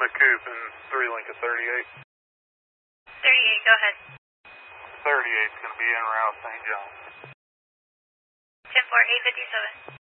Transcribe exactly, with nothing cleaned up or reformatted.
McCoop and three Lincoln thirty-eight. thirty-eight, go ahead. thirty-eight's going to be en route Saint John. ten four, eight fifty-seven.